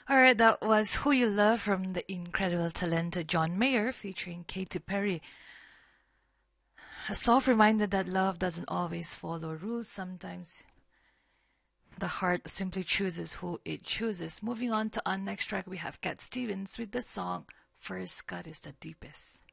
Alright, that was Who You Love from the incredible talented John Mayer featuring Katy Perry. A soft reminder that love doesn't always follow rules. Sometimes the heart simply chooses who it chooses. Moving on to our next track, we have Cat Stevens with the song First Cut is the Deepest.